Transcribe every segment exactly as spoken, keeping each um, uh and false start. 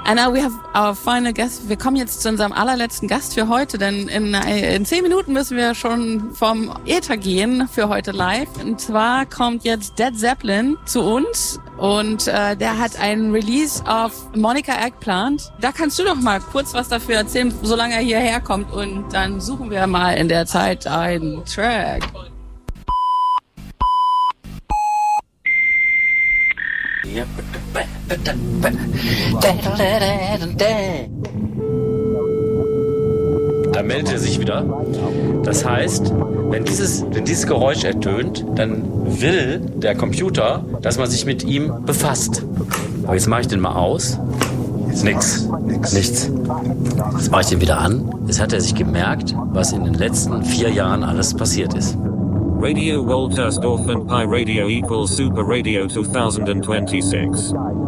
And now we have our final guest. Wir kommen jetzt zu unserem allerletzten Gast für heute, denn in, in zehn Minuten müssen wir schon vom Äther gehen für heute live. Und zwar kommt jetzt Dead Zeppelin zu uns und äh, der hat einen Release auf Monica Eggplant. Da kannst du doch mal kurz was dafür erzählen, solange er hierher kommt, und dann suchen wir mal in der Zeit einen Track. Da meldet er sich wieder. Das heißt, wenn dieses, wenn dieses Geräusch ertönt, dann will der Computer, dass man sich mit ihm befasst. Aber jetzt mache ich den mal aus. Nix. Nichts. Jetzt mache ich den wieder an. Jetzt hat er sich gemerkt, was in den letzten vier Jahren alles passiert ist. Radio Woltersdorf and Pi Radio equals Super Radio twenty twenty-six.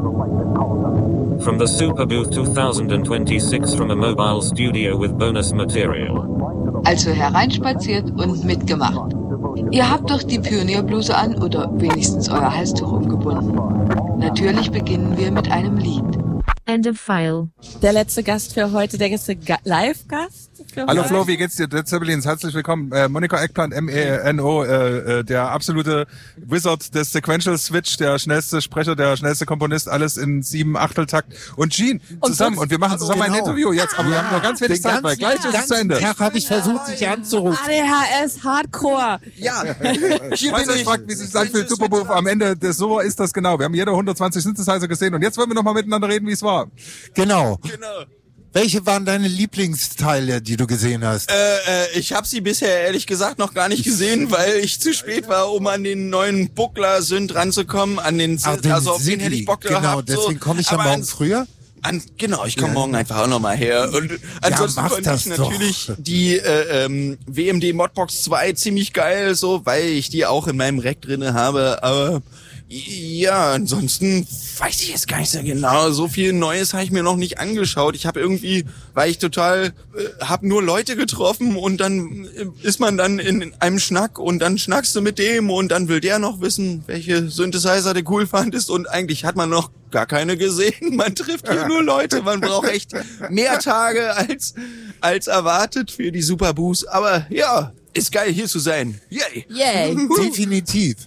From the Super Booth twenty twenty-six from a mobile studio with bonus material. Also hereinspaziert und mitgemacht. Ihr habt doch die Pionierbluse an oder wenigstens euer Halstuch umgebunden. Natürlich beginnen wir mit einem Lied. End of file. Der letzte Gast für heute, der letzte Ga- Live-Gast für Hallo heute. Flo, wie geht's dir? Dead Zeppelins, herzlich willkommen. Äh, Monica Eggplant, M E N O, äh, äh, der absolute Wizard des Sequential Switch, der schnellste Sprecher, der schnellste Komponist, alles in sieben Achteltakt und Gene zusammen. Und wir machen zusammen Genau. ein Interview jetzt, aber wir haben noch ganz wenig Zeit, weil gleich ist es zu Ende. Tag habe ich versucht, dich anzurufen. A D H S Hardcore. Ja, falls euch fragt, wie sich das anfühlt, Superbooth am Ende des so ist das genau. Wir haben jeder hundertzwanzig Synthesizer gesehen und jetzt wollen wir noch mal miteinander reden, wie es war. Genau. Genau. Welche waren deine Lieblingsteile, die du gesehen hast? Äh, äh, ich habe sie bisher ehrlich gesagt noch gar nicht gesehen, weil ich zu spät war, um an den neuen Buckler-Synth ranzukommen, an den, Ach, den also auf den hätte ich Bock Genau, gehabt. deswegen komme ich ja morgen ans, früher. An, genau, ich komme ja. morgen einfach auch nochmal her. Und ansonsten ja, fand ich natürlich doch. die äh, ähm, W M D Modbox zwei ziemlich geil, so, weil ich die auch in meinem Rack drinne habe, aber ja, ansonsten weiß ich jetzt gar nicht so genau. So viel Neues habe ich mir noch nicht angeschaut. Ich habe irgendwie, weil ich total, äh, habe nur Leute getroffen und dann äh, ist man dann in einem Schnack und dann schnackst du mit dem und dann will der noch wissen, welche Synthesizer der cool fandest und eigentlich hat man noch gar keine gesehen. Man trifft hier nur Leute. Man braucht echt mehr Tage als als erwartet für die Superboost. Aber ja, ist geil hier zu sein. Yay! Yay! Definitiv.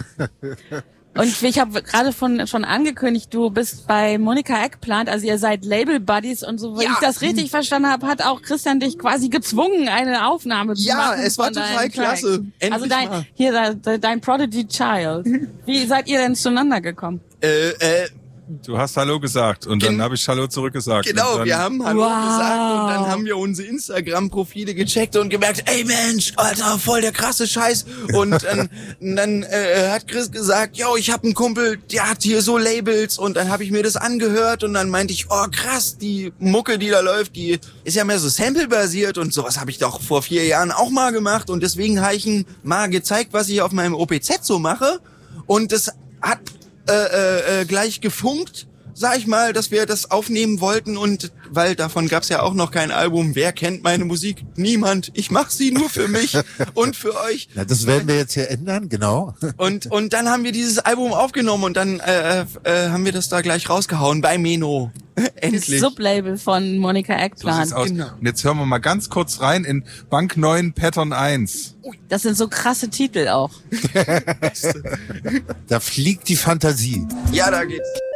Und ich habe gerade von schon angekündigt, du bist bei Monica Eggplant, also ihr seid Label Buddies und so, wenn Ja. ich das richtig verstanden habe, hat auch Christian dich quasi gezwungen, eine Aufnahme zu Ja, machen. es war von total deinem Track. klasse. Endlich Also dein, mal. hier de, dein Prodigy Child. Wie seid ihr denn zueinander gekommen? Äh, äh, Du hast Hallo gesagt und dann Gen- habe ich Hallo zurückgesagt. Genau, und dann, wir haben Hallo Wow. gesagt und dann haben wir unsere Instagram-Profile gecheckt und gemerkt, ey Mensch, Alter, voll der krasse Scheiß. Und dann, dann äh, hat Chris gesagt, yo, ich hab einen Kumpel, der hat hier so Labels und dann habe ich mir das angehört und dann meinte ich, oh krass, die Mucke, die da läuft, die ist ja mehr so Sample-basiert und sowas habe ich doch vor vier Jahren auch mal gemacht und deswegen habe ich ihm mal gezeigt, was ich auf meinem O P Z so mache und das hat Äh, äh, gleich gefunkt, sag ich mal, dass wir das aufnehmen wollten und weil davon gab's ja auch noch kein Album. Wer kennt meine Musik? Niemand. Ich mach sie nur für mich und für euch. Ja, das werden wir jetzt hier ändern, genau. Und und dann haben wir dieses Album aufgenommen und dann äh, äh, haben wir das da gleich rausgehauen bei Meno. Endlich. Das Sublabel von Monica So Eggplant. sieht's aus. Genau. Und jetzt hören wir mal ganz kurz rein in Bank neun Pattern eins. Das sind so krasse Titel auch. Da fliegt die Fantasie. Ja, da geht's.